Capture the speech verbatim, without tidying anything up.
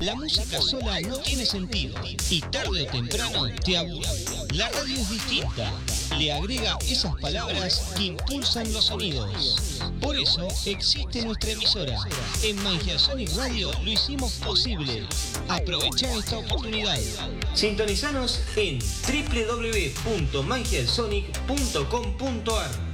La música sola no tiene sentido y tarde o temprano te aburre. La radio es distinta, le agrega esas palabras que impulsan los sonidos. Por eso existe nuestra emisora. En Mangiasonic Radio lo hicimos posible. Aprovecha esta oportunidad. Sintonizanos en doble u doble u doble u punto mangiasonic punto com punto a r.